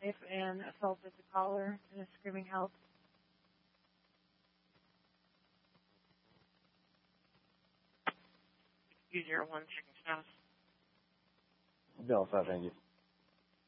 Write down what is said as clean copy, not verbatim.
knife and assaulted the caller and is screaming help. User 1 checking status. Delta, thank you.